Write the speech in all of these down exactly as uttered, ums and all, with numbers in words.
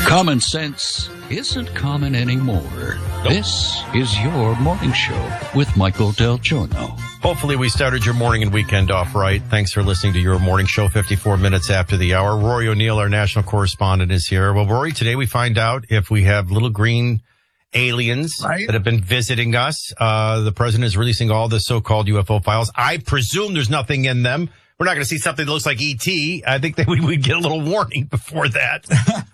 Common sense isn't common anymore. This is your morning show with Michael Del Giorno. Hopefully we started your morning and weekend off right. Thanks for listening to your morning show fifty-four minutes after the hour. Rory O'Neill, our national correspondent, is here. Well, Rory, today we find out if we have little green aliens right. that have been visiting us. Uh, the president is releasing all the so-called U F O files. I presume there's nothing in them. We're not going to see something that looks like E T. I think that we would get a little warning before that.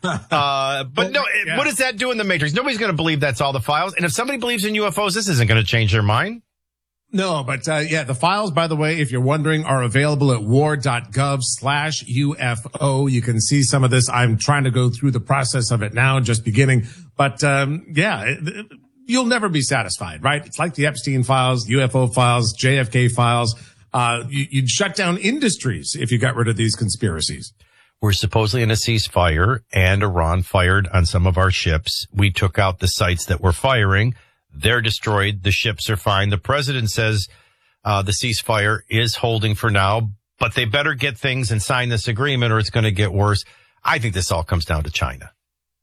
uh, but no, yeah. What does that do in the Matrix? Nobody's going to believe that's all the files. And if somebody believes in U F Os, this isn't going to change their mind. No, but, uh, yeah, the files, by the way, if you're wondering, are available at war.gov slash UFO. You can see some of this. I'm trying to go through the process of it now, just beginning. But, um, yeah, it, you'll never be satisfied, right? It's like the Epstein files, U F O files, J F K files. Uh, you, you'd shut down industries if you got rid of these conspiracies. We're supposedly in a ceasefire, and Iran fired on some of our ships. We took out the sites that were firing. They're destroyed. The ships are fine. The president says uh the ceasefire is holding for now, but they better get things and sign this agreement or it's going to get worse. I think this all comes down to China.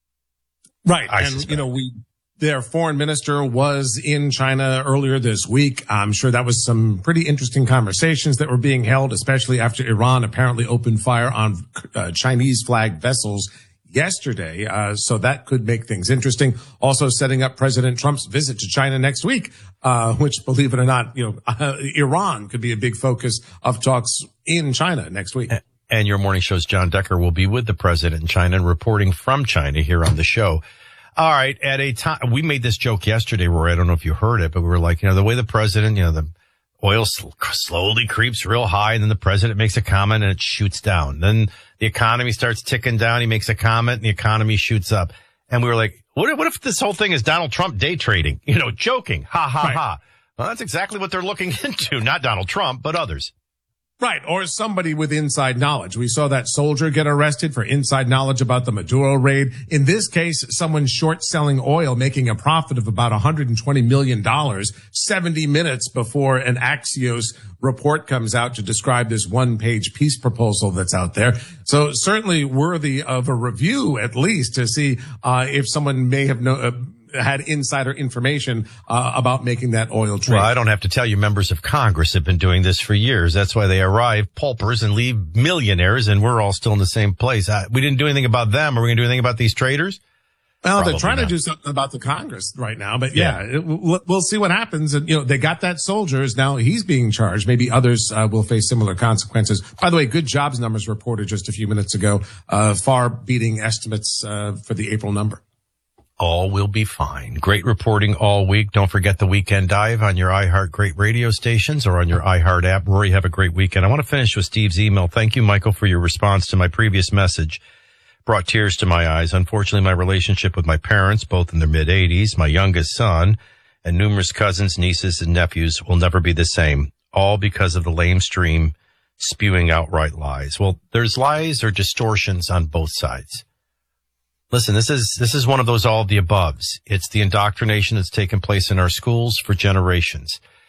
Right. I and, suspect. you know, we... Their foreign minister was in China earlier this week. I'm sure that was some pretty interesting conversations that were being held, especially after Iran apparently opened fire on uh, Chinese flagged vessels yesterday. Uh, so that could make things interesting. Also setting up President Trump's visit to China next week, uh, which, believe it or not, you know, uh, Iran could be a big focus of talks in China next week. And your morning show's John Decker will be with the president in China and reporting from China here on the show. All right. At a time, we made this joke yesterday, Rory. I don't know if you heard it, but we were like, you know, the way the president, you know, the oil sl- slowly creeps real high, and then the president makes a comment and it shoots down. Then the economy starts ticking down. He makes a comment and the economy shoots up. And we were like, what if, what if this whole thing is Donald Trump day trading? You know, joking. Ha, ha, right. ha. Well, that's exactly what they're looking into. Not Donald Trump, but others. Right, or somebody with inside knowledge. We saw that soldier get arrested for inside knowledge about the Maduro raid. In this case, someone short selling oil, making a profit of about one hundred twenty million dollars, seventy minutes before an Axios report comes out to describe this one-page peace proposal that's out there. So certainly worthy of a review, at least, to see uh if someone may have no, uh, had insider information uh, about making that oil trade. Well, I don't have to tell you, members of Congress have been doing this for years. That's why they arrive paupers and leave millionaires, and we're all still in the same place. Uh, we didn't do anything about them. Are we going to do anything about these traders? Well, Probably they're trying not. to do something about the Congress right now, but yeah, yeah it, we'll, we'll see what happens. And, you know, they got that soldier. Now he's being charged. Maybe others uh, will face similar consequences. By the way, good jobs numbers reported just a few minutes ago, uh, far beating estimates uh, for the April number. All will be fine. Great reporting all week. Don't forget the Weekend Dive on your iHeart Great radio stations or on your iHeart app. Rory, have a great weekend. I want to finish with Steve's email. Thank you, Michael, for your response to my previous message. Brought tears to my eyes. Unfortunately, my relationship with my parents, both in their mid-eighties, my youngest son, and numerous cousins, nieces, and nephews will never be the same. All because of the lamestream spewing outright lies. Well, there's lies or distortions on both sides. Listen, this is, this is one of those all of the aboves. It's the indoctrination that's taken place in our schools for generations.